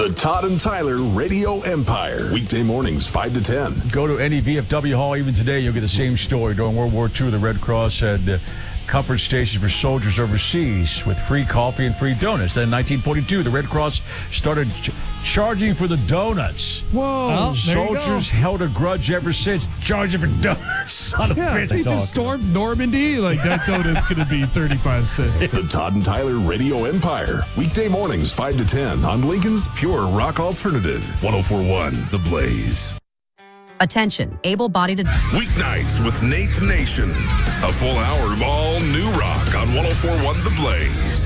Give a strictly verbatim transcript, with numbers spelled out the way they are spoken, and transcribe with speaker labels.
Speaker 1: The Todd and Tyler Radio Empire. Weekday mornings, five to ten.
Speaker 2: Go to any V F W hall even today, you'll get the same story. During World War Two, the Red Cross had uh, comfort stations for soldiers overseas with free coffee and free donuts. Then in nineteen forty-two, the Red Cross started ch- charging for the donuts.
Speaker 3: Whoa.
Speaker 2: Well, soldiers held a grudge ever since, charging for donuts. Son of a
Speaker 3: Yeah,
Speaker 2: bitch.
Speaker 3: they just stormed Normandy. Like, that donut's going to be thirty-five cents.
Speaker 1: The Todd and Tyler Radio Empire. Weekday mornings, five to ten on Lincoln's Pure Rock Alternative. one oh four point one The Blaze.
Speaker 4: Attention, able-bodied...
Speaker 1: Weeknights with Nate Nation. A full hour of all new rock on one oh four point one The Blaze.